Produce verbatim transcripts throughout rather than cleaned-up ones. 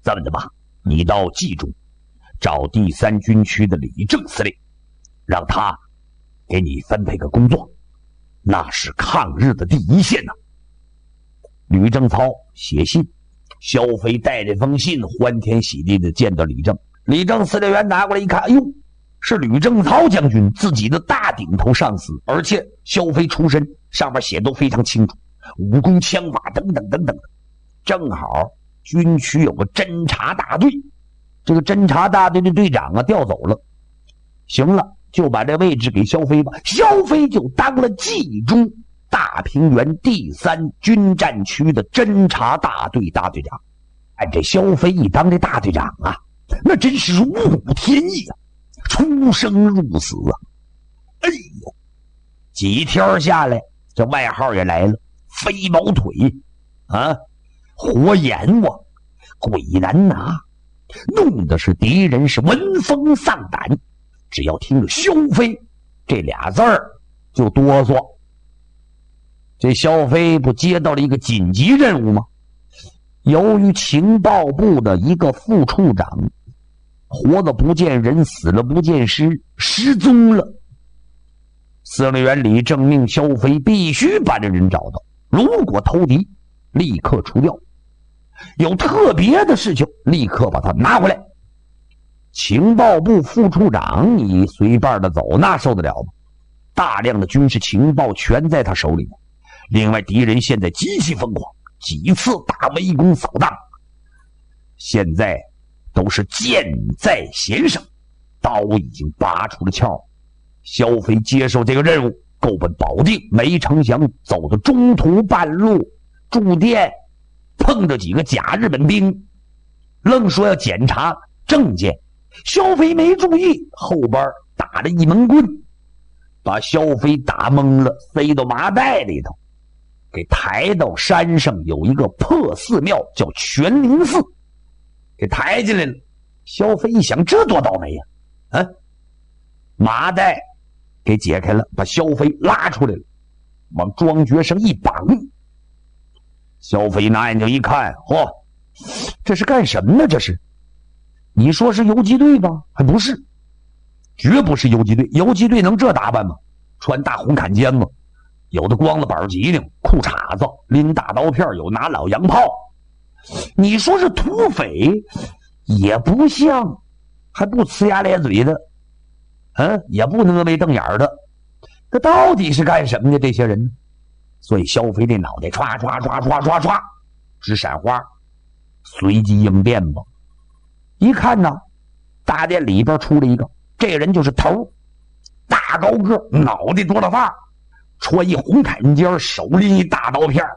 这么的吧，你到冀中找第三军区的李正司令，让他给你分配个工作，那是抗日的第一线呐。吕正操写信，萧飞带着封信欢天喜地的见到李正。李正司令员拿过来一看，哎呦，是吕正操将军自己的大顶头上司，而且萧飞出身上面写都非常清楚，武功枪法等等等等。正好军区有个侦察大队，这个侦察大队的队长啊调走了，行了，就把这位置给萧飞吧。萧飞就当了冀中大平原第三军战区的侦察大队大队长。哎，这萧飞一当这大队长啊，那真是如虎添翼啊，出生入死啊。哎呦，几天下来，这外号也来了，飞毛腿啊，火眼哇，鬼难拿，弄的是敌人是闻风丧胆，只要听了萧飞这俩字儿就哆嗦。这萧飞不接到了一个紧急任务吗？由于情报部的一个副处长活了不见人，死了不见尸，失踪了。司令员李正命萧飞必须把这人找到，如果投敌立刻除掉，有特别的事情立刻把他拿回来。情报部副处长你随便的走，那受得了吗？大量的军事情报全在他手里呢。另外敌人现在极其疯狂，几次大围攻扫荡，现在都是箭在弦上，刀已经拔出了鞘。萧飞接受这个任务，够奔保定，没成想走到中途半路驻店，碰着几个假日本兵，愣说要检查证件。萧飞没注意，后边打了一闷棍，把萧飞打懵了，塞到麻袋里头，给抬到山上有一个破寺庙叫全灵寺，给抬进来了。萧飞一想，这多倒霉呀！啊，麻袋给解开了，把萧飞拉出来了，往庄觉上一绑。萧飞拿眼睛一看，嚯、哦，这是干什么呢？这是？你说是游击队吧？还不是，绝不是游击队。游击队能这打扮吗？穿大红坎肩子，有的光了板脊梁，裤衩子，拎大刀片，有拿老洋炮。你说是土匪，也不像，还不呲牙咧嘴的，嗯，也不呢眉瞪眼的。这到底是干什么的？这些人？所以萧飞这脑袋唰唰唰唰唰唰直闪花，随机应变吧。一看呢，大殿里边出了一个，这人就是头，大高个，脑袋多大发，穿一红坎肩，手拎一大刀片，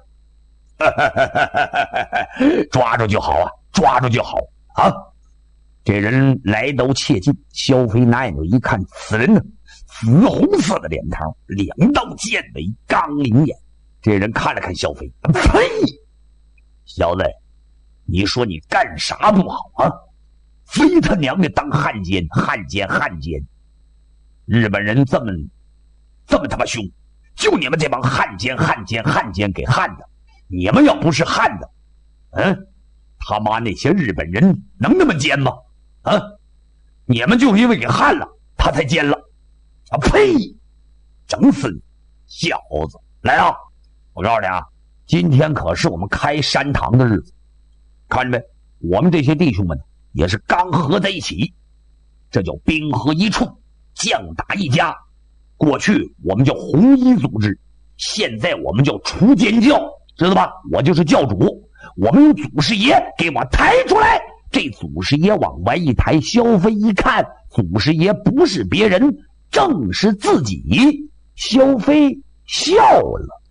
抓住就好啊，抓住就好啊！这人来到切近，萧飞拿眼睛一看，此人呢，紫红色的脸庞，两道剑尾，刚灵眼。这人看了看萧飞，呸！小子，你说你干啥不好啊？非他娘的当汉奸，汉奸，汉奸！日本人这么这么他妈凶，就你们这帮汉奸，汉奸，汉奸给汉的！你们要不是汉的，嗯，他妈那些日本人能那么奸吗？啊，你们就因为给汉了，他才奸了啊！呸！整死你，小子！来啊！我告诉你啊，今天可是我们开山堂的日子，看着没？我们这些弟兄们也是刚合在一起，这叫兵合一处，将打一家。过去我们叫红衣组织，现在我们叫除奸教，知道吧？我就是教主，我们有祖师爷给我抬出来。这祖师爷往外一抬，萧飞一看，祖师爷不是别人，正是自己。萧飞笑了。